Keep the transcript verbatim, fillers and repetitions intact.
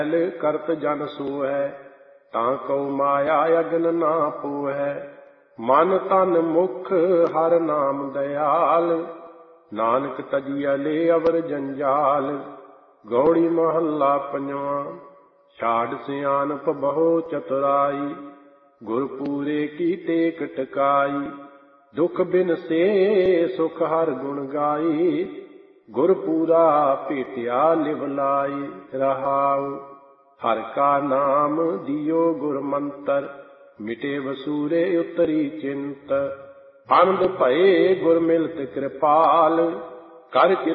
करत जन सोहै, तां कौ माया अगन ना पोहै। मन तन मुख हर नाम दयाल, नानक तजिया ले अवर जंजाल। गौड़ी महला पंजवा। छाड़ सियानप बहु चतुराई, गुर पूरे की टेक टकाई। दुख बिन से सुख हर गुण गाई, गुर पूरा भेटिया लिव लाई। रहाउ हर का नाम दियो गुर मंतर, मिटे वसूरे उतरी चिंत। आनंद भये गुर मिलत कृपाल, कर